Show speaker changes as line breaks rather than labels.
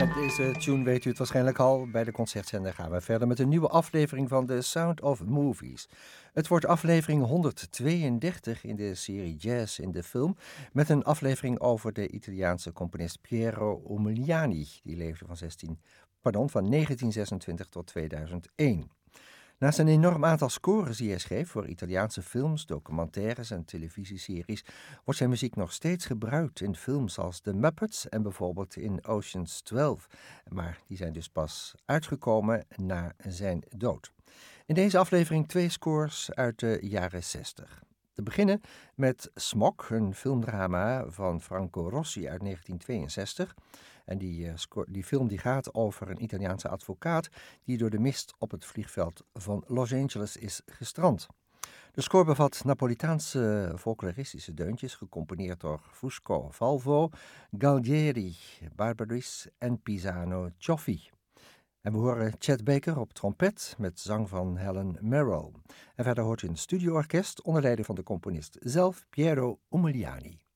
Met deze tune weet u het waarschijnlijk al. Bij de concertzender gaan we verder met een nieuwe aflevering van The Sound of Movies. Het wordt aflevering 132 in de serie Jazz in de Film, met een aflevering over de Italiaanse componist Piero Umiliani. Die leefde van 1926 tot 2001. Naast een enorm aantal scores die hij schreef voor Italiaanse films, documentaires en televisieseries, wordt zijn muziek nog steeds gebruikt in films als The Muppets en bijvoorbeeld in Ocean's 12. Maar die zijn dus pas uitgekomen na zijn dood. In deze aflevering 2 scores uit de jaren 60. Te beginnen met Smok, een filmdrama van Franco Rossi uit 1962. En die film die gaat over een Italiaanse advocaat die door de mist op het vliegveld van Los Angeles is gestrand. De score bevat Napolitaanse folkloristische deuntjes, gecomponeerd door Fusco Valvo, Galdieri, Barbaris en Pisano Cioffi. En we horen Chet Baker op trompet met zang van Helen Merrill. En verder hoort u een studioorkest onder leiding van de componist zelf, Piero Umiliani.